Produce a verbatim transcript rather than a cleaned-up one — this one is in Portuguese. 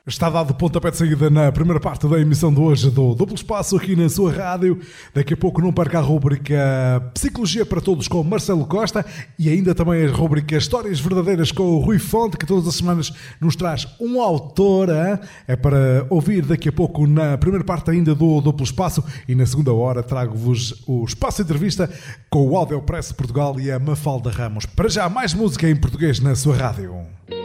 Está dado o pontapé de saída na primeira parte da emissão de hoje do Duplo Espaço aqui na sua rádio. Daqui a pouco não perca a rubrica Psicologia para Todos com Marcelo Costa e ainda também a rubrica Histórias Verdadeiras com o Rui Fonte, que todas as semanas nos traz um autor. Hein? É para ouvir daqui a pouco na primeira parte ainda do Duplo Espaço e na segunda hora trago-vos o Espaço Entrevista com o Audiopress Portugal e a Mafalda Ramos. Para já, mais música em português na sua rádio.